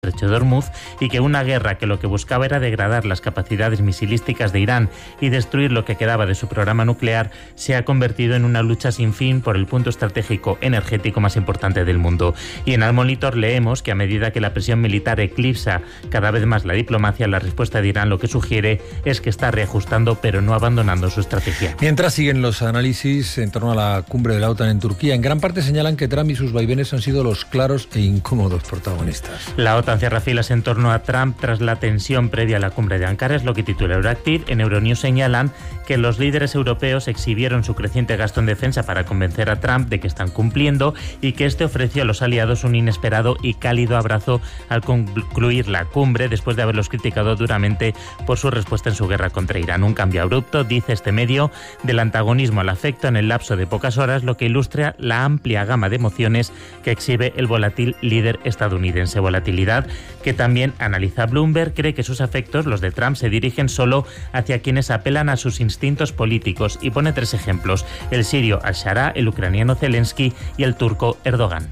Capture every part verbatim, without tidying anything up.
Estrecho de Hormuz y que una guerra que lo que buscaba era degradar las capacidades misilísticas de Irán y destruir lo que quedaba de su programa nuclear se ha convertido en una lucha sin fin por el punto estratégico energético más importante del mundo. Y en Al Monitor leemos que a medida que la presión militar eclipsa cada vez más la diplomacia, la respuesta de Irán lo que sugiere es que está reajustando pero no abandonando su estrategia. Mientras siguen los análisis en torno a la cumbre de la OTAN en Turquía, en gran parte señalan que Trump y sus vaivenes han sido los claros e incómodos protagonistas. La OTAN cierra filas en torno a Trump tras la tensión previa a la cumbre de Ankara, es lo que titula Euractiv. En Euronews señalan que los líderes europeos exhibieron su creciente gasto en defensa para convencer a Trump de que están cumpliendo y que este ofreció a los aliados un inesperado y cálido abrazo al concluir la cumbre después de haberlos criticado duramente por su respuesta en su guerra contra Irán. Un cambio abrupto, dice este medio, del antagonismo al afecto en el lapso de pocas horas, lo que ilustra la amplia gama de emociones que exhibe el volátil líder estadounidense. Volatilidad que también analiza Bloomberg. Cree que sus afectos, los de Trump, se dirigen solo hacia quienes apelan a sus instintos políticos y pone tres ejemplos: el sirio al-Shara, el ucraniano Zelensky y el turco Erdogan.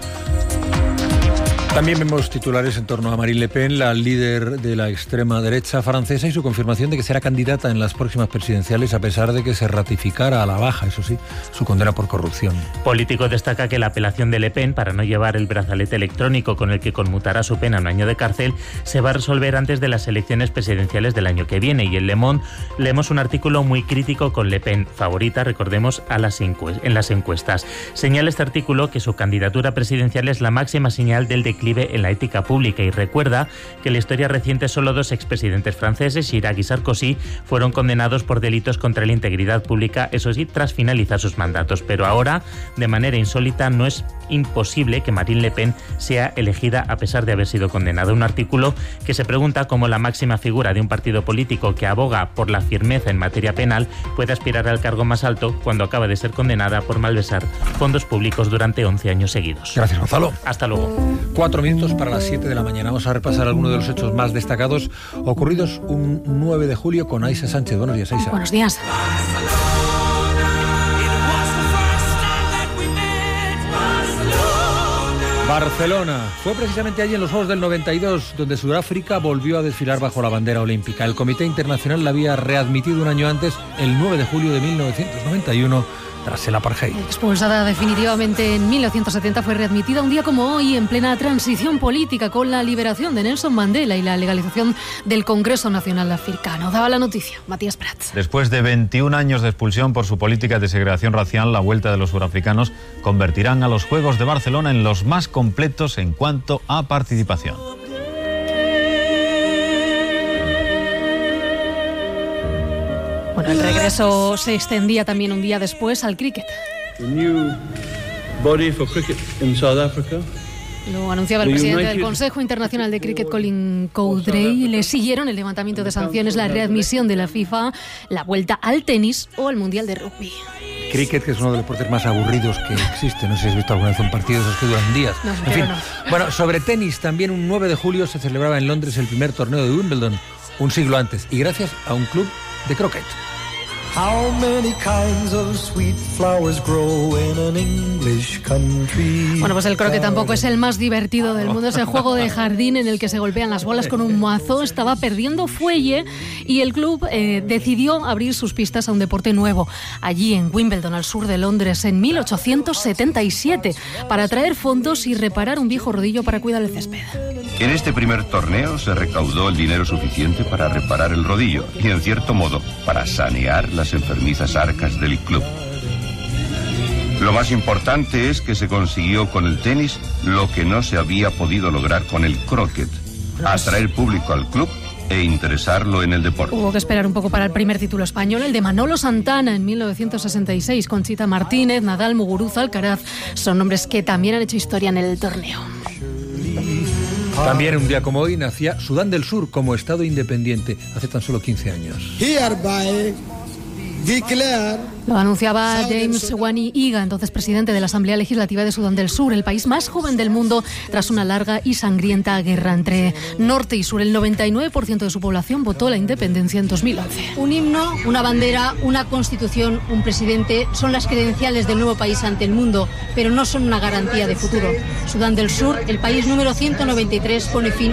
También vemos titulares en torno a Marine Le Pen, la líder de la extrema derecha francesa, y su confirmación de que será candidata en las próximas presidenciales a pesar de que se ratificara a la baja, eso sí, su condena por corrupción. Político destaca que la apelación de Le Pen para no llevar el brazalete electrónico con el que conmutará su pena a un año de cárcel se va a resolver antes de las elecciones presidenciales del año que viene. Y en Le Monde leemos un artículo muy crítico con Le Pen, favorita, recordemos, a las encuest- en las encuestas. Señala este artículo que su candidatura presidencial es la máxima señal del declive en la ética pública y recuerda que en la historia reciente solo dos expresidentes franceses, Chirac y Sarkozy, fueron condenados por delitos contra la integridad pública, eso sí, tras finalizar sus mandatos. Pero ahora, de manera insólita, no es imposible que Marine Le Pen sea elegida a pesar de haber sido condenada. Un artículo que se pregunta cómo la máxima figura de un partido político que aboga por la firmeza en materia penal puede aspirar al cargo más alto cuando acaba de ser condenada por malversar fondos públicos durante once años seguidos. Gracias, Gonzalo. Hasta luego. Cuatro minutos para las siete de la mañana. Vamos a repasar algunos de los hechos más destacados ocurridos un nueve de julio con Aisa Sánchez. Buenos días, Aisa. Buenos días. Barcelona. Fue precisamente allí en los Juegos del noventa y dos donde Sudáfrica volvió a desfilar bajo la bandera olímpica. El Comité Internacional la había readmitido un año antes, el nueve de julio de mil novecientos noventa y uno, tras el apartheid. Expulsada definitivamente en mil novecientos setenta, fue readmitida un día como hoy en plena transición política con la liberación de Nelson Mandela y la legalización del Congreso Nacional Africano. Daba la noticia Matías Prats. Después de veintiún años de expulsión por su política de segregación racial, la vuelta de los surafricanos convertirán a los Juegos de Barcelona en los más completos en cuanto a participación. Bueno, el regreso se extendía también un día después al cricket. Lo anunciaba el presidente del Consejo Internacional de Cricket, Colin Cowdrey. Le siguieron el levantamiento de sanciones, la readmisión de la FIFA, la vuelta al tenis o al Mundial de Rugby. Cricket, que es uno de los deportes más aburridos que existe. No sé si has visto alguna vez un partido de esos que duran días. No, en fin. no. Bueno, sobre tenis, también un nueve de julio se celebraba en Londres el primer torneo de Wimbledon, un siglo antes, y gracias a un club de croquet. How many kinds of sweet flowers grow in an English country? Bueno, pues el croquet tampoco es el más divertido del mundo. Es el juego de jardín en el que se golpean las bolas con un mazo. Estaba perdiendo fuelle y el club eh, decidió abrir sus pistas a un deporte nuevo, allí en Wimbledon, al sur de Londres, en mil ochocientos setenta y siete, para atraer fondos y reparar un viejo rodillo para cuidar el césped. En este primer torneo se recaudó el dinero suficiente para reparar el rodillo y, en cierto modo, para sanear las enfermizas arcas del club. Lo más importante es que se consiguió con el tenis lo que no se había podido lograr con el croquet: atraer público al club e interesarlo en el deporte. Hubo que esperar un poco para el primer título español, el de Manolo Santana en mil novecientos sesenta y seis. Conchita Martínez, Nadal, Muguruza, Alcaraz son nombres que también han hecho historia en el torneo. También un día como hoy nacía Sudán del Sur como estado independiente, hace tan solo quince años. Hereby Lo anunciaba James Wani Iga, entonces presidente de la Asamblea Legislativa de Sudán del Sur, el país más joven del mundo tras una larga y sangrienta guerra entre norte y sur. El noventa y nueve por ciento de su población votó la independencia en dos mil once. Un himno, una bandera, una constitución, un presidente son las credenciales del nuevo país ante el mundo, pero no son una garantía de futuro. Sudán del Sur, el país número ciento noventa y tres, pone fin